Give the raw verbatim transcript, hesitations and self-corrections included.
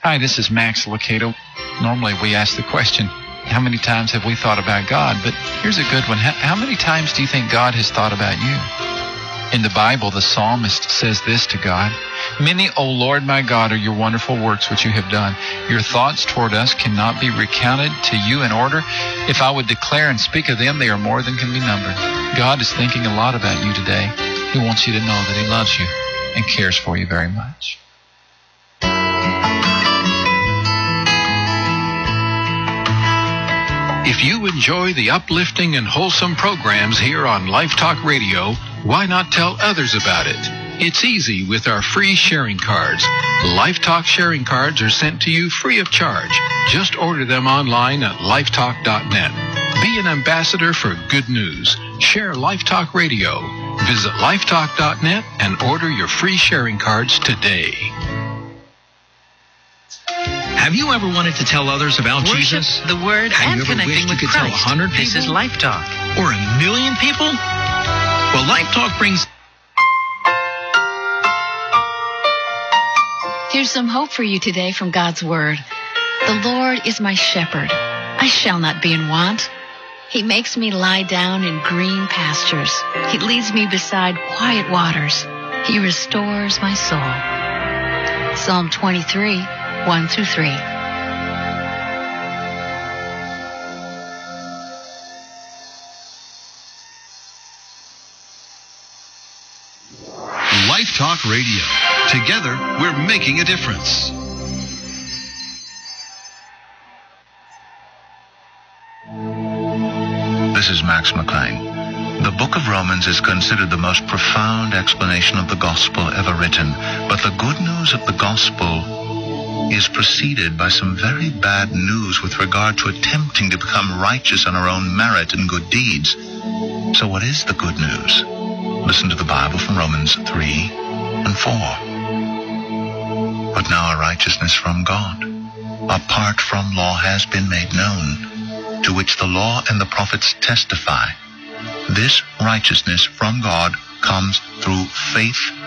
Hi, this is Max Lucado. Normally we ask the question, how many times have we thought about God? But here's a good one. How many times do you think God has thought about you? In the Bible, the psalmist says this to God: "Many, O Lord my God, are your wonderful works which you have done. Your thoughts toward us cannot be recounted to you in order. If I would declare and speak of them, they are more than can be numbered." God is thinking a lot about you today. He wants you to know that He loves you and cares for you very much. If you enjoy the uplifting and wholesome programs here on Life Talk Radio, why not tell others about it? It's easy with our free sharing cards. Life Talk sharing cards are sent to you free of charge. Just order them online at lifetalk dot net. Be an ambassador for good news. Share Life Talk Radio. Visit lifetalk dot net and order your free sharing cards today. Have you ever wanted to tell others about Worship, Jesus? the Word, Have and you ever connecting wished you with could Christ? tell a hundred people? This is Life Talk. Or a million people? Well, Life Talk brings... Here's some hope for you today from God's Word. The Lord is my shepherd. I shall not be in want. He makes me lie down in green pastures. He leads me beside quiet waters. He restores my soul. Psalm twenty-three, one through three. Life Talk Radio. Together, we're making a difference. This is Max McLean. The book of Romans is considered the most profound explanation of the gospel ever written, but the good news of the gospel is preceded by some very bad news with regard to attempting to become righteous on our own merit and good deeds. So what is the good news? Listen to the Bible from Romans three and four. But now our righteousness from God, apart from law, has been made known, to which the law and the prophets testify. This righteousness from God comes through faith